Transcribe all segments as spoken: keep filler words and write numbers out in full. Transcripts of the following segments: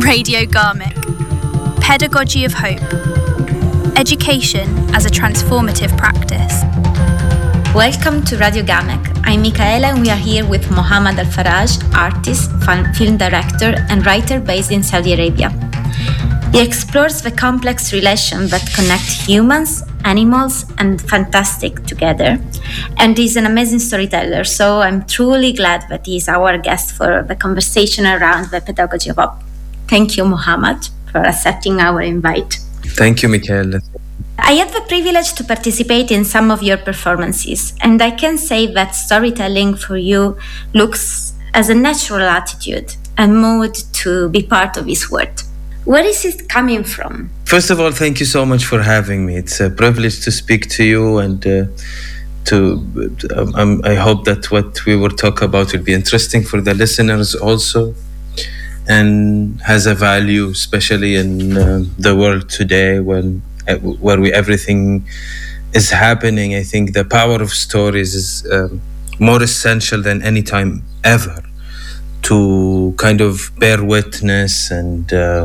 Radio Garmick. Pedagogy of Hope. Education as a transformative practice. Welcome to Radio Garmick. I'm Michaela and we are here with Mohammad Al-Faraj, artist, film director and writer based in Saudi Arabia. He explores the complex relations that connect humans, animals and fantastic together. And he's an amazing storyteller, so I'm truly glad that he's our guest for the conversation around the pedagogy of hope. Thank you, Mohammad, for accepting our invite. Thank you, Michaela. I had the privilege to participate in some of your performances, and I can say that storytelling for you looks as a natural attitude, a mood to be part of this world. Where is it coming from? First of all, thank you so much for having me. It's a privilege to speak to you, and uh, to um, um, I hope that what we will talk about will be interesting for the listeners also, and has a value, especially in uh, the world today when uh, where we everything is happening. I think the power of stories is um, more essential than any time ever to kind of bear witness and uh,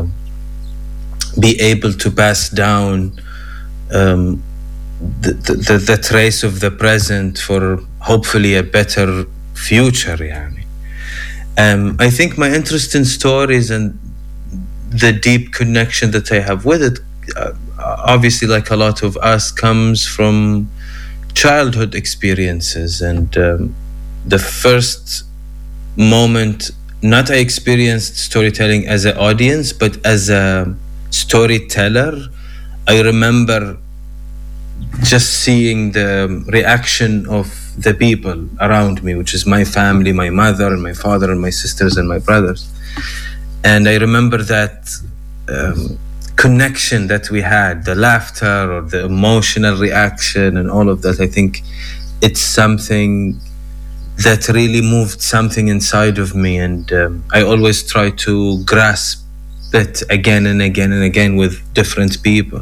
be able to pass down um, the, the the trace of the present for hopefully a better future. Yani. Um, I think my interest in stories and the deep connection that I have with it, uh, obviously like a lot of us, comes from childhood experiences. And um, the first moment, not I experienced storytelling as an audience, but as a storyteller, I remember just seeing the reaction of the people around me, which is my family, my mother and my father and my sisters and my brothers. And I remember that um, connection that we had, the laughter or the emotional reaction and all of that. I think it's something that really moved something inside of me. And um, I always try to grasp it again and again and again with different people.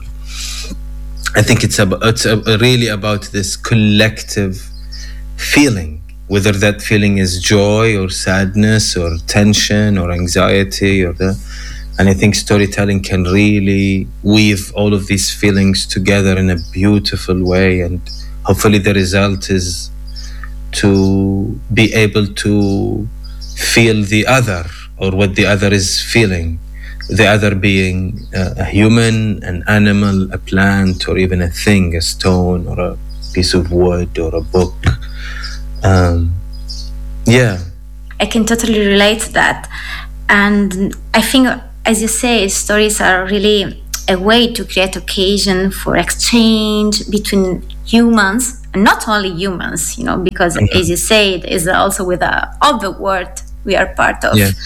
I think it's, about, it's a, really about this collective feeling, whether that feeling is joy or sadness or tension or anxiety or the, and I think storytelling can really weave all of these feelings together in a beautiful way, and hopefully the result is to be able to feel the other or what the other is feeling, the other being uh, a human, an animal, a plant, or even a thing, a stone or a piece of wood or a book. Um, yeah. I can totally relate to that. And I think, as you say, stories are really a way to create occasion for exchange between humans, and not only humans, you know, because mm-hmm. as you say, it is also with the other world we are part of. Yeah.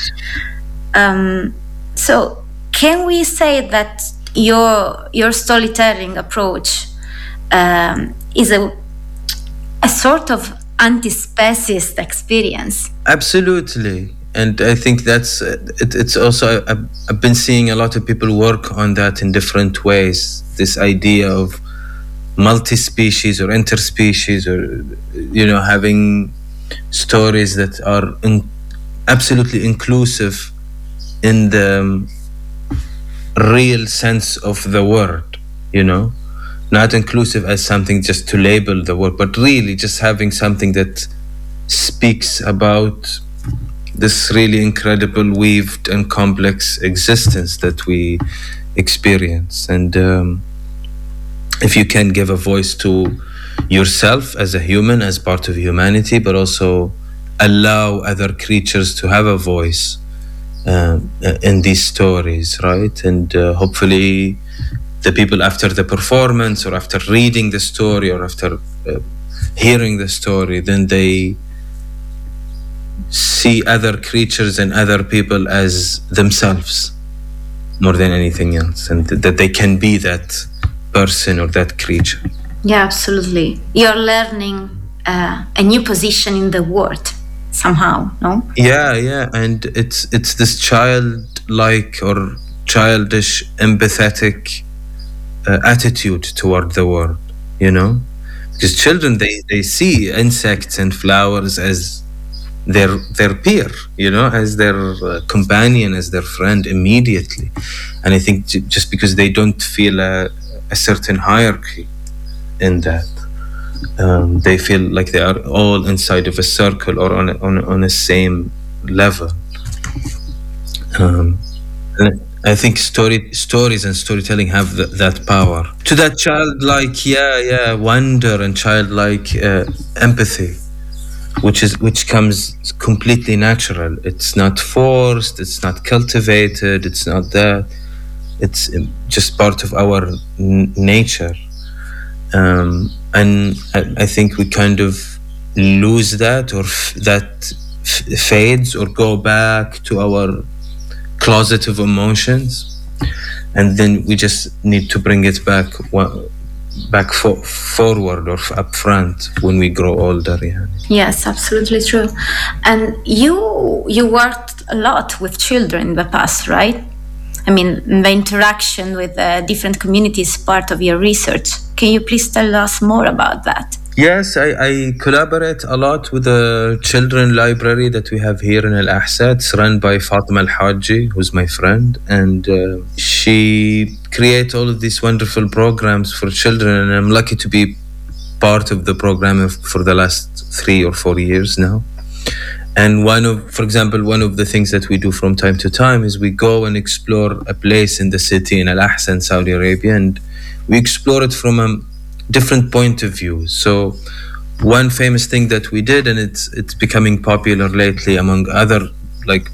Um, so can we say that your your storytelling approach um, is a a sort of anti-speciest experience? Absolutely. And I think that's uh, it, it's also I've, I've been seeing a lot of people work on that in different ways, this idea of multi-species or interspecies, or you know, having stories that are in, absolutely inclusive in the um, real sense of the word, you know, not inclusive as something just to label the word, but really just having something that speaks about this really incredible weaved and complex existence that we experience. And um, if you can give a voice to yourself as a human, as part of humanity, but also allow other creatures to have a voice uh, in these stories, right? And uh, hopefully the people after the performance or after reading the story or after uh, hearing the story, then they see other creatures and other people as themselves more than anything else, and th- that they can be that person or that creature. Yeah, absolutely. You're learning uh, a new position in the world somehow, no? Yeah, yeah, and it's it's this childlike or childish, empathetic uh, attitude toward the world, you know? Because children, they, they see insects and flowers as their their peer, you know, as their uh, companion, as their friend immediately. And I think j- just because they don't feel a, a certain hierarchy in that, um, they feel like they are all inside of a circle or on a, on a, on a same level. Um, and I think story stories and storytelling have th- that power. To that childlike, yeah, yeah, wonder and childlike uh, empathy, which is which comes completely natural. It's not forced. It's not cultivated. It's not that. It's just part of our n- nature, um, and I, I think we kind of lose that, or f- that f- fades, or go back to our closet of emotions, and then we just need to bring it back back for, forward or up front when we grow older. Yeah. Yes, absolutely true. And you you worked a lot with children in the past, right? I mean, the interaction with uh, different communities is part of your research. Can you please tell us more about that? Yes, I, I collaborate a lot with the children library that we have here in Al Ahsa. It's run by Fatima Al Haji, who's my friend, and uh, she creates all of these wonderful programs for children. And I'm lucky to be part of the program for the last three or four years now. And one of, for example, one of the things that we do from time to time is we go and explore a place in the city in Al Ahsa in Saudi Arabia, and we explore it from a different point of view. So one famous thing that we did, and it's it's becoming popular lately among other like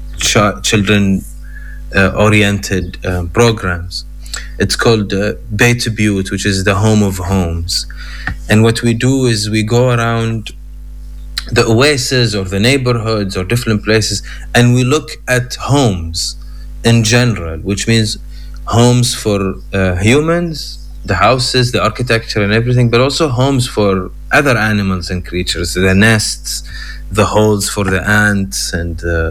ch- children uh, oriented uh, programs, it's called uh, Beit Buyut, which is the home of homes. And what we do is we go around the oases or the neighborhoods or different places, and we look at homes in general, which means homes for uh, humans, the houses, the architecture and everything, but also homes for other animals and creatures, the nests, the holes for the ants and uh,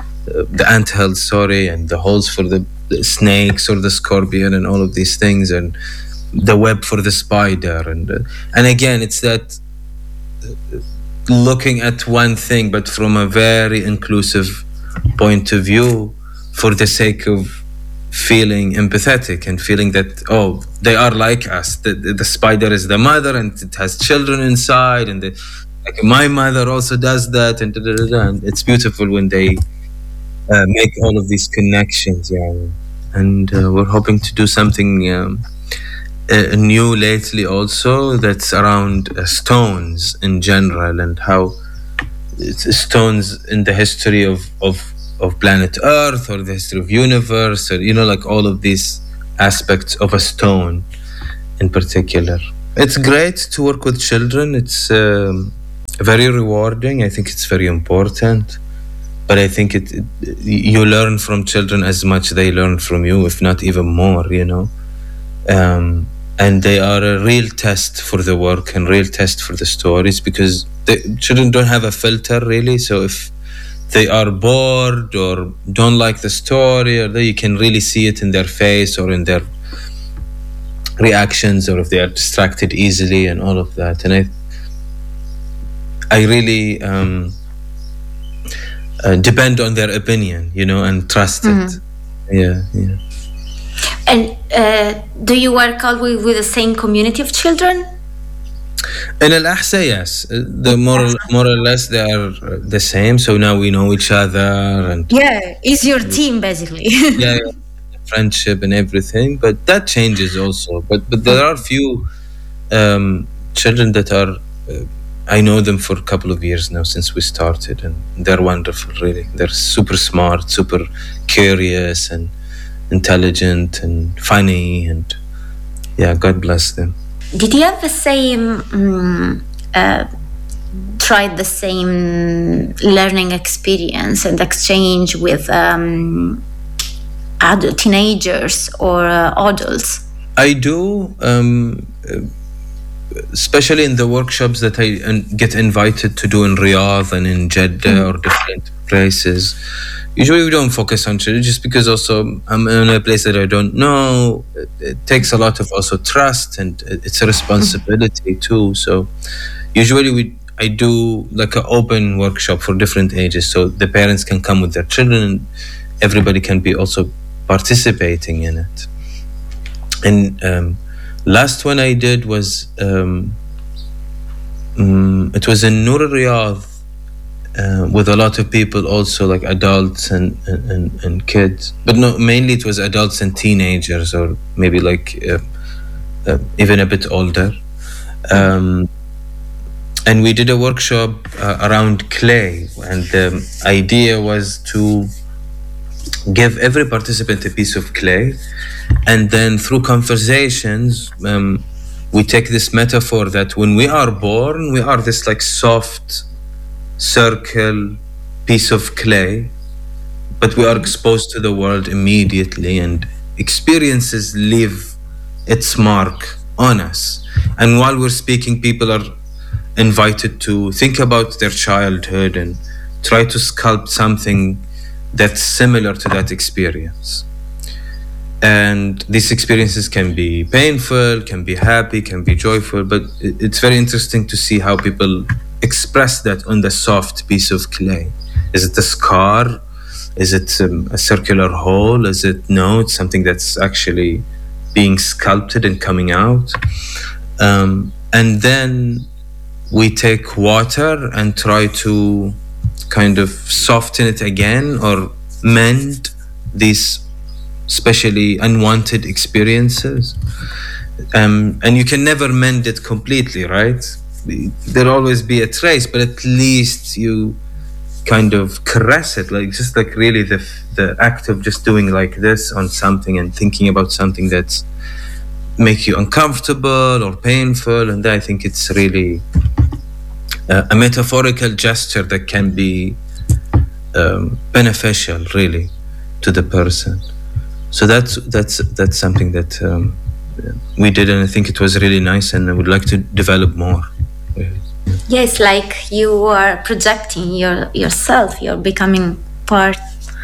the ant hills, sorry, and the holes for the, the snakes or the scorpion and all of these things, and the web for the spider. And uh, and again, it's that uh, looking at one thing, but from a very inclusive point of view, for the sake of feeling empathetic and feeling that, oh, they are like us. The, the, the spider is the mother and it has children inside, and the, like my mother also does that, and, da, da, da, da. And it's beautiful when they uh, make all of these connections. Yeah, and uh, we're hoping to do something um, uh, new lately also, that's around uh, stones in general, and how it's stones in the history of of of planet Earth, or the history of universe, or, you know, like all of these aspects of a stone in particular. It's great to work with children. It's um, very rewarding. I think it's very important. But I think it, it you learn from children as much they learn from you, if not even more, you know. Um, and they are a real test for the work and real test for the stories, because the children don't have a filter really. So if they are bored or don't like the story, or they, you can really see it in their face or in their reactions, or if they are distracted easily and all of that. And I I really um, uh, depend on their opinion, you know, and trust mm-hmm. it. Yeah, yeah. And uh, do you work always with the same community of children? In Al Ahsa, yes. The more, more or less they are the same. So now we know each other, and yeah, it's your team basically. yeah, yeah, friendship and everything. But that changes also. But but there are few um, children that are. Uh, I know them for a couple of years now since we started, and they're wonderful. Really, they're super smart, super curious, and intelligent, and funny, and yeah, God bless them. Did you have the same, um, uh, tried the same learning experience and exchange with um, adult, teenagers or uh, adults? I do, um, especially in the workshops that I get invited to do in Riyadh and in Jeddah mm. or different places. Usually we don't focus on children, just because also I'm in a place that I don't know. It, it takes a lot of also trust, and it's a responsibility too. So usually we, I do like an open workshop for different ages, so the parents can come with their children and everybody can be also participating in it. And um, last one I did was um, um, it was in Noor Riyadh uh, with a lot of people, also like adults and, and, and kids, but no, mainly it was adults and teenagers, or maybe like uh, uh, even a bit older. Um, and we did a workshop uh, around clay, and the idea was to give every participant a piece of clay, and then through conversations um, we take this metaphor that when we are born, we are this like soft circle piece of clay, but we are exposed to the world immediately, and experiences leave its mark on us. And while we're speaking, people are invited to think about their childhood and try to sculpt something that's similar to that experience. And these experiences can be painful, can be happy, can be joyful, but it's very interesting to see how people express that on the soft piece of clay. Is it a scar? Is it um, a circular hole? Is it, no, it's something that's actually being sculpted and coming out. Um, and then we take water and try to kind of soften it again or mend these especially unwanted experiences. Um, and you can never mend it completely, right? There'll always be a trace, but at least you kind of caress it, like just like really the the act of just doing like this on something and thinking about something that's make you uncomfortable or painful. And I think it's really uh, a metaphorical gesture that can be um, beneficial really to the person. So that's that's that's something that um, we did, and I think it was really nice, and I would like to develop more. Really. Yes, like you are projecting your yourself. You're becoming part,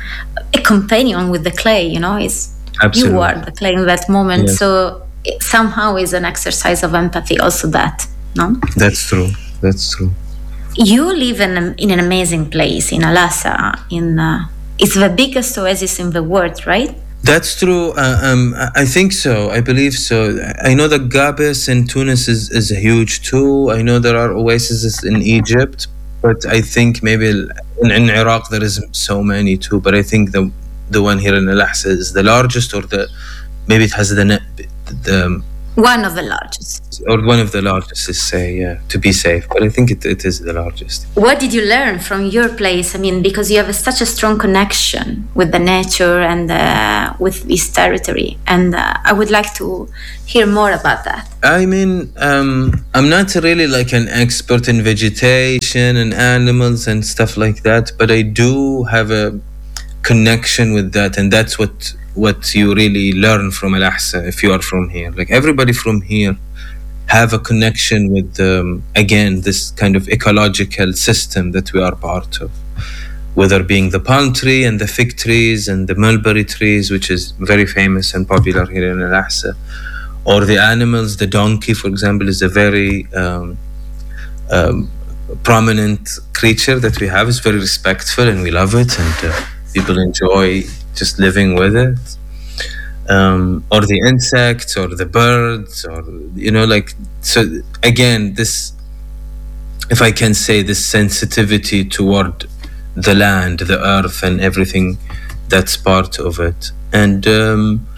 a companion with the clay. You know, it's Absolutely. You are the clay in that moment. Yes. So it somehow is an exercise of empathy. Also, that no. That's true. That's true. You live in in an amazing place in Al-Assa. In uh, it's the biggest oasis in the world, right? That's true. Uh, um, I think so. I believe so. I know that Gabes in Tunis is, is huge too. I know there are oases in Egypt, but I think maybe in, in Iraq there is so many too. But I think the the one here in Al-Assa is the largest, or the maybe it has the the one of the largest, or one of the largest. Is say yeah to be safe, but I think it, it is the largest. What did you learn from your place? I mean, because you have a, such a strong connection with the nature and uh, with this territory, and uh, I would like to hear more about that. I mean, um, I'm not really like an expert in vegetation and animals and stuff like that, but I do have a connection with that, and that's what what you really learn from Al-Assa if you are from here. Like everybody from here have a connection with um, again this kind of ecological system that we are part of, whether being the palm tree and the fig trees and the mulberry trees, which is very famous and popular here in Al-Assa, or the animals. The donkey, for example, is a very um, um, prominent creature that we have. It's very respectful and we love it, and uh, people enjoy just living with it. Um, or the insects or the birds, or you know, like, so again, this, if I can say, this sensitivity toward the land, the earth, and everything that's part of it. And um,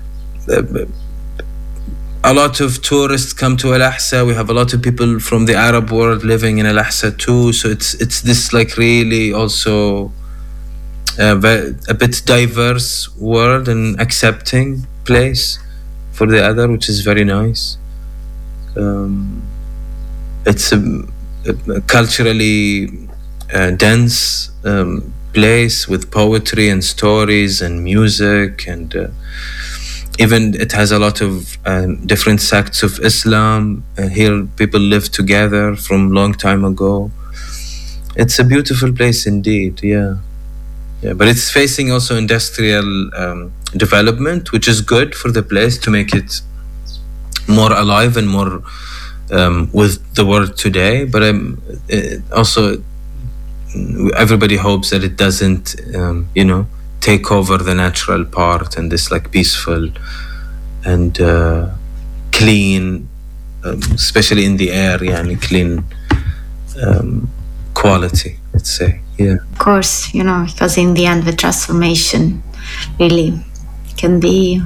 a lot of tourists come to Al-Assa. We have a lot of people from the Arab world living in Al-Assa too, so it's it's this like really also Uh, a bit diverse world and accepting place for the other, which is very nice. Um, it's a, a culturally uh, dense um, place with poetry and stories and music, and uh, even it has a lot of um, different sects of Islam. Uh, here people live together from long time ago. It's a beautiful place indeed, yeah. Yeah, but it's facing also industrial um, development, which is good for the place to make it more alive and more um, with the world today. But um, it also, everybody hopes that it doesn't, um, you know, take over the natural part and this like peaceful and uh, clean, um, especially in the air, yeah, and clean um, quality, let's say. Yeah. Of course, you know, because in the end, the transformation really can be,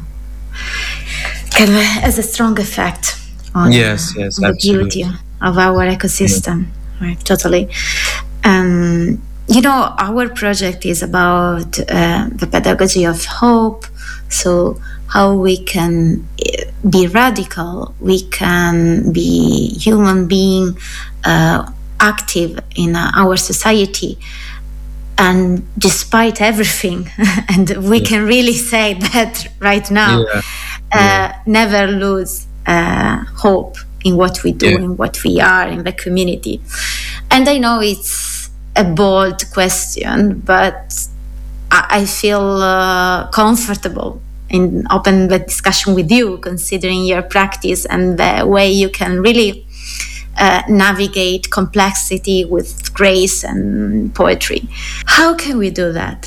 can has a strong effect on, yes, yes, on the beauty of our ecosystem. Yeah. Right, totally. Um, you know, our project is about uh, the pedagogy of hope. So how we can be radical, we can be human being uh, active in uh, our society. And despite everything, and we yeah. can really say that right now, yeah. Uh, yeah. never lose uh, hope in what we do, yeah. in what we are, in the community. And I know it's a bold question, but I, I feel uh, comfortable in open the discussion with you, considering your practice and the way you can really Uh, navigate complexity with grace and poetry. How can we do that?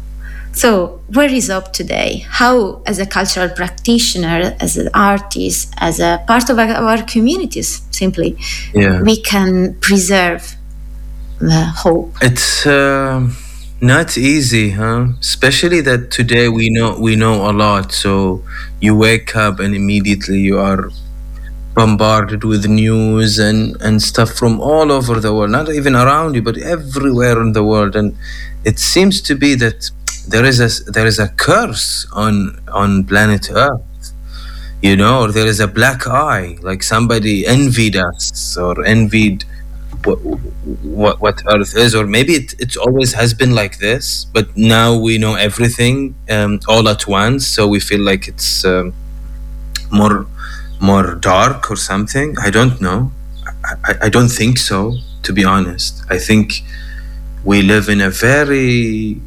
So, where is hope today? How, as a cultural practitioner, as an artist, as a part of our, our communities, simply, yeah. we can preserve the hope? It's uh, not easy, huh? Especially that today we know we know a lot. So you wake up and immediately you are bombarded with news and, and stuff from all over the world, not even around you, but everywhere in the world. And it seems to be that there is a there is a curse on on planet Earth, you know, or there is a black eye, like somebody envied us or envied what what, what Earth is, or maybe it, it always has been like this, but now we know everything um, all at once, so we feel like it's um, more more dark or something. I don't know. I, I don't think so, to be honest. I think we live in a very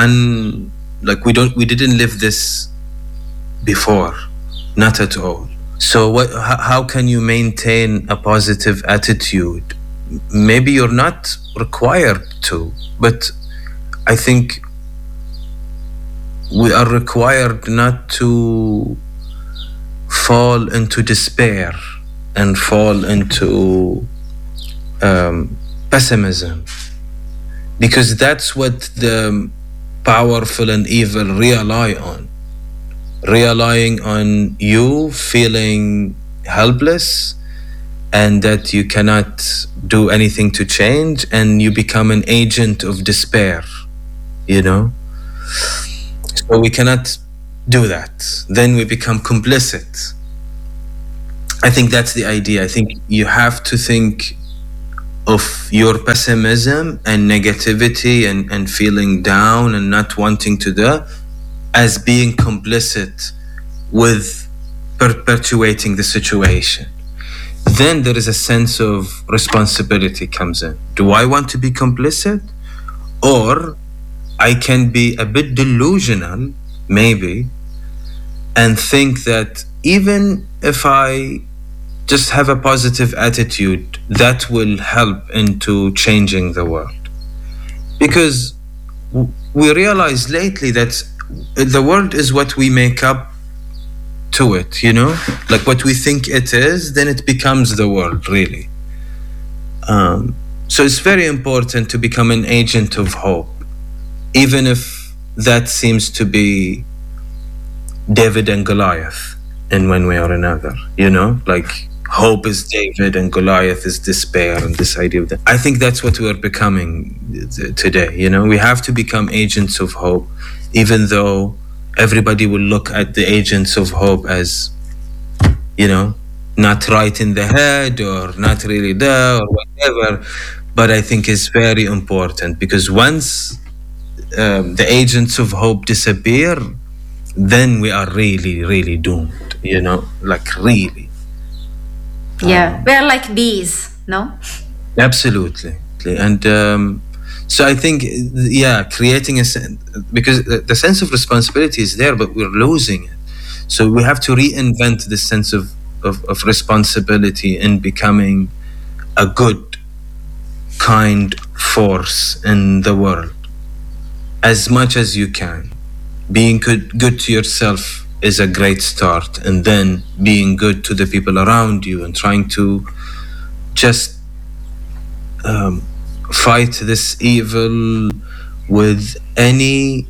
un like we don't we didn't live this before, not at all. So what how can you maintain a positive attitude? Maybe you're not required to, but I think we are required not to fall into despair and fall into um, pessimism, because that's what the powerful and evil rely on, relying on you feeling helpless and that you cannot do anything to change, and you become an agent of despair, you know? So we cannot do that. Then we become complicit. I think that's the idea. I think you have to think of your pessimism and negativity and, and feeling down and not wanting to do as being complicit with perpetuating the situation. Then there is a sense of responsibility comes in. Do I want to be complicit? Or I can be a bit delusional, maybe, and think that even if I just have a positive attitude, that will help into changing the world. Because we realize lately that the world is what we make up to it, you know, like what we think it is, then it becomes the world, really. Um, so it's very important to become an agent of hope, even if that seems to be David and Goliath in one way or another, you know, like hope is David and Goliath is despair, and this idea of that. I think that's what we're becoming today, you know. We have to become agents of hope, even though everybody will look at the agents of hope as, you know, not right in the head or not really there or whatever. But I think it's very important, because once um, the agents of hope disappear, then we are really, really doomed, you know, like really. Yeah, um, we're like bees, no? Absolutely. And um, so I think, yeah, creating a sense, because the sense of responsibility is there, but we're losing it. So we have to reinvent this sense of of, of responsibility in becoming a good, kind force in the world as much as you can. Being good, good to yourself is a great start, and then being good to the people around you and trying to just um, fight this evil with any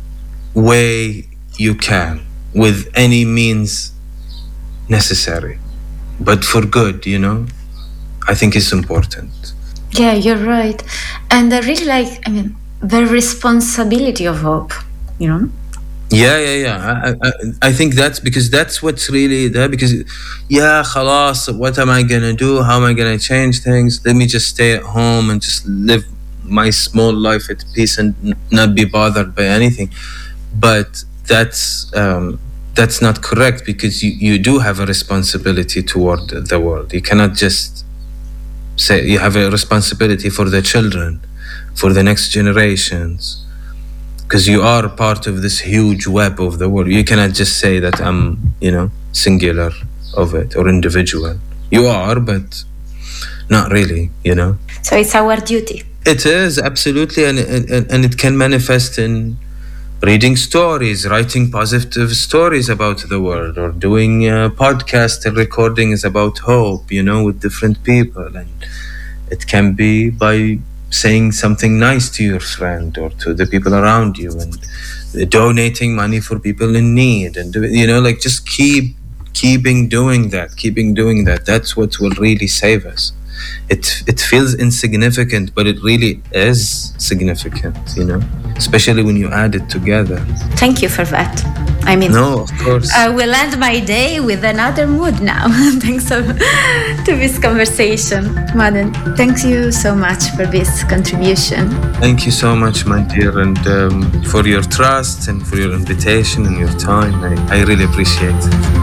way you can, with any means necessary, but for good, you know, I think it's important. Yeah, you're right. And I really like, I mean, the responsibility of hope, you know? Yeah, yeah, yeah. I, I, I think that's because that's what's really there. Because, yeah, khalas, what am I gonna do? How am I gonna change things? Let me just stay at home and just live my small life at peace and n- not be bothered by anything. But that's um, that's not correct, because you, you do have a responsibility toward the world. You cannot just say you have a responsibility for the children, for the next generations. Because you are part of this huge web of the world. You cannot just say that I'm, you know, singular of it or individual. You are, but not really, you know. So it's our duty. It is, absolutely. And, and, and it can manifest in reading stories, writing positive stories about the world, or doing a podcast and recordings about hope, you know, with different people. And it can be by saying something nice to your friend or to the people around you, and donating money for people in need, and you know, like just keep keeping doing that, keeping doing that. That's what will really save us. It it feels insignificant, but it really is significant, you know, especially when you add it together. Thank you for that. I mean, no, of course. I will end my day with another mood now. Thanks so, to this conversation. Maden, thank you so much for this contribution. Thank you so much, my dear, and um, for your trust and for your invitation and your time. I, I really appreciate it.